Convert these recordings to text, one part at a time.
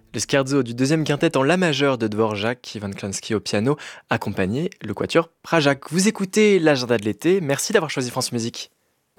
Le scherzo du deuxième quintet en la majeure de Dvorak, Ivan Klansky au piano, accompagné le quatuor Prajak. Vous écoutez l'agenda de l'été, merci d'avoir choisi France Musique.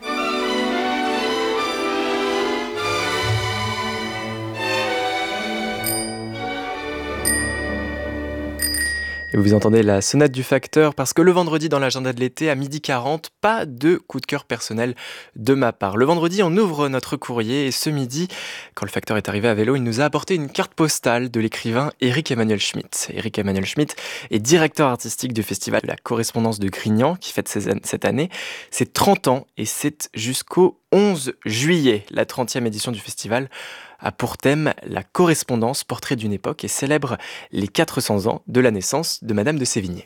Et vous entendez la sonate du facteur parce que le vendredi dans l'agenda de l'été à 12h40, pas de coup de cœur personnel de ma part. Le vendredi, on ouvre notre courrier et ce midi, quand le facteur est arrivé à vélo, il nous a apporté une carte postale de l'écrivain Éric Emmanuel Schmitt. Éric Emmanuel Schmitt est directeur artistique du festival de la correspondance de Grignan qui fête cette année ses 30 ans et c'est jusqu'au 11 juillet. La 30e édition du festival a pour thème la correspondance, portrait d'une époque, et célèbre les 400 ans de la naissance de Madame de Sévigné.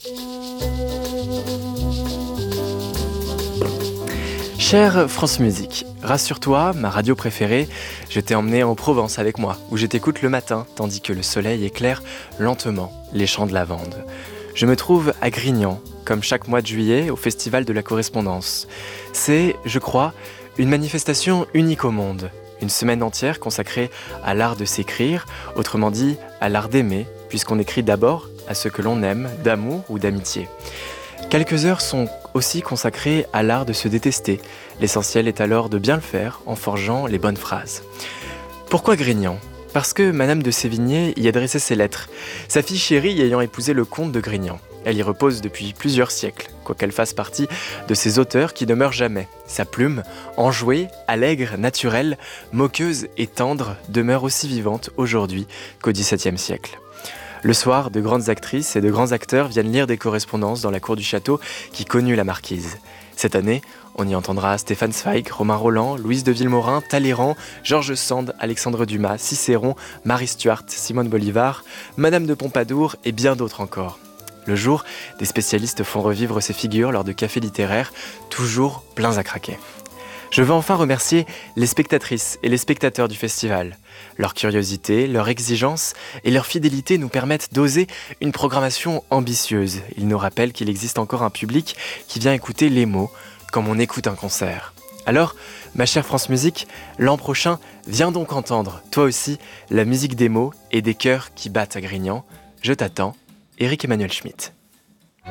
Chère France Musique, rassure-toi, ma radio préférée, je t'ai emmené en Provence avec moi, où je t'écoute le matin, tandis que le soleil éclaire lentement les champs de lavande. Je me trouve à Grignan, comme chaque mois de juillet, au Festival de la Correspondance. C'est, je crois, une manifestation unique au monde. Une semaine entière consacrée à l'art de s'écrire, autrement dit à l'art d'aimer, puisqu'on écrit d'abord à ce que l'on aime, d'amour ou d'amitié. Quelques heures sont aussi consacrées à l'art de se détester. L'essentiel est alors de bien le faire en forgeant les bonnes phrases. Pourquoi Grignan ? Parce que Madame de Sévigné y adressait ses lettres, sa fille chérie ayant épousé le comte de Grignan. Elle y repose depuis plusieurs siècles, quoiqu'elle fasse partie de ces auteurs qui ne meurent jamais. Sa plume, enjouée, allègre, naturelle, moqueuse et tendre, demeure aussi vivante aujourd'hui qu'au XVIIe siècle. Le soir, de grandes actrices et de grands acteurs viennent lire des correspondances dans la cour du château qui connut la marquise. Cette année, on y entendra Stéphane Zweig, Romain Rolland, Louise de Villemorin, Talleyrand, Georges Sand, Alexandre Dumas, Cicéron, Marie Stuart, Simone Bolivar, Madame de Pompadour et bien d'autres encore. Le jour, des spécialistes font revivre ces figures lors de cafés littéraires, toujours pleins à craquer. Je veux enfin remercier les spectatrices et les spectateurs du festival. Leur curiosité, leur exigence et leur fidélité nous permettent d'oser une programmation ambitieuse. Ils nous rappellent qu'il existe encore un public qui vient écouter les mots comme on écoute un concert. Alors, ma chère France Musique, l'an prochain, viens donc entendre, toi aussi, la musique des mots et des cœurs qui battent à Grignan. Je t'attends. Éric Emmanuel Schmitt.